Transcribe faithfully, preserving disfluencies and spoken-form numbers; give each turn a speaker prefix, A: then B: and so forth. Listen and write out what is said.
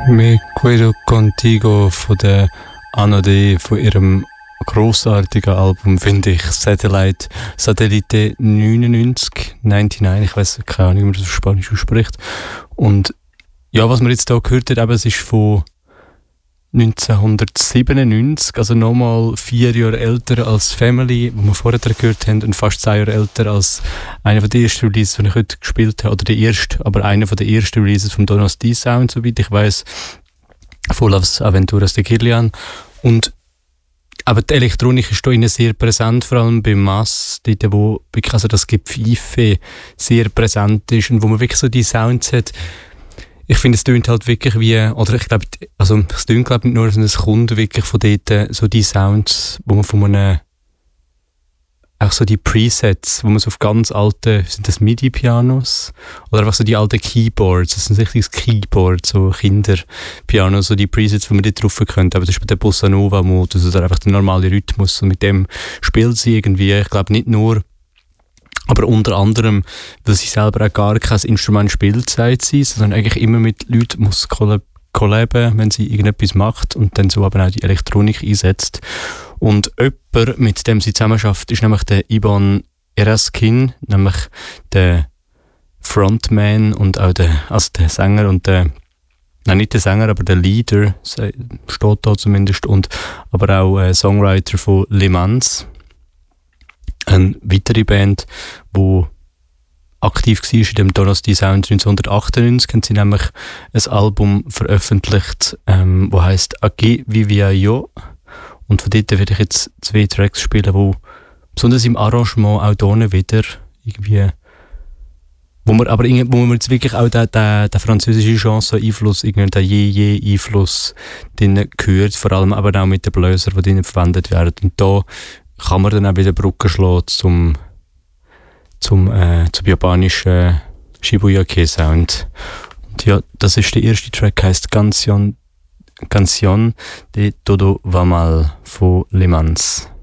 A: Me Quedo Contigo von der Anno D von ihrem grossartigen Album, finde ich, Satellite, Satellite neunundneunzig, neunundneunzig, ich weiss keine Ahnung, wie man das auf Spanisch ausspricht. Und ja, was man jetzt hier gehört hat, eben, es ist von neunzehnhundertsiebenundneunzig, also nochmal vier Jahre älter als Family, wo wir vorher gehört haben, und fast zwei Jahre älter als einer der ersten Releases, die ich heute gespielt habe, oder der erste, aber einer der ersten Releases vom Donos D Sound, soweit ich weiss, von Las Aventuras de Kirlian. Und aber die Elektronik ist da innen sehr präsent, vor allem beim Mass, dort wo wirklich also das Gepfeife sehr präsent ist und wo man wirklich so die Sounds hat. Ich finde, es tönt halt wirklich wie, oder ich glaube, also es tönt glaube ich nicht nur, sondern es kommt wirklich von dort so die Sounds, wo man von einem, auch so die Presets, wo man so auf ganz alte, sind das MIDI-Pianos? Oder einfach so die alten Keyboards, das sind richtiges Keyboard, so Kinderpianos, so die Presets, die man dort drauf könnte. Aber das ist bei der Bossa Nova-Modus, oder einfach der normale Rhythmus. Und mit dem spielt sie irgendwie, ich glaube nicht nur, aber unter anderem, weil sie selber auch gar kein Instrument spielt, sagt sie, sondern eigentlich immer mit Leuten muss collaben, wenn sie irgendetwas macht und dann so aber auch die Elektronik einsetzt. Und jemand, mit dem sie zusammenarbeitet, ist nämlich der Ivan Eraskin, nämlich der Frontman und auch der, also der Sänger und der, nein, nicht der Sänger, aber der Leader, steht da zumindest, und aber auch äh, Songwriter von Le Mans. Eine weitere Band, die aktiv war in dem Donos D Sound neunzehnhundertachtundneunzig, haben sie nämlich ein Album veröffentlicht, ähm, das heisst Aquí Vivía Yo. Und von dort werde ich jetzt zwei Tracks spielen, die besonders im Arrangement auch hier wieder irgendwie, wo man aber irgendwie, wo man jetzt wirklich auch den, den, den französischen Chanson-Einfluss, irgendwie den Je-Je-Einfluss drin hört, vor allem aber auch mit den Bläsern, die drin verwendet werden. Und da kann man dann auch wieder Brücken schlagen zum, zum, äh, zum japanischen Shibuya-Kei-Sound. Und ja, das ist der erste Track, heisst Canción, Canción de Todo Va Mal von Le Mans.